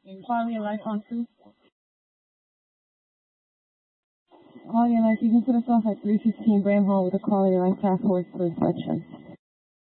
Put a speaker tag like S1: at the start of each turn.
S1: Quality of life on two. Quality of life, you can put us off at 315 Bramhall with a quality of life task force for inspection.